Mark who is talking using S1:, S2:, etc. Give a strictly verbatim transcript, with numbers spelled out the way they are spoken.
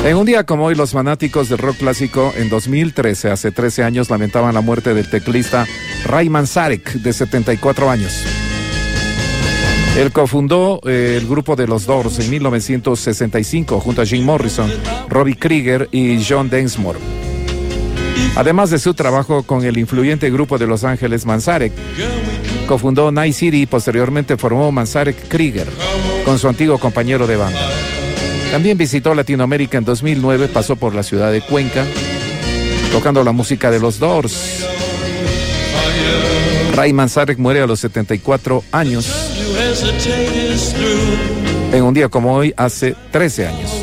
S1: En un día como hoy, los fanáticos del rock clásico en dos mil trece, hace trece años, lamentaban la muerte del teclista Ray Manzarek, de setenta y cuatro años. Él cofundó eh, el grupo de los Doors en mil novecientos sesenta y cinco junto a Jim Morrison, Robbie Krieger y John Densmore. Además de su trabajo con el influyente grupo de Los Ángeles, Manzarek cofundó Night City y posteriormente formó Manzarek Krieger con su antiguo compañero de banda. También visitó Latinoamérica en dos mil nueve, pasó por la ciudad de Cuenca, tocando la música de los Doors. Ray Manzarek muere a los setenta y cuatro años, en un día como hoy, hace trece años.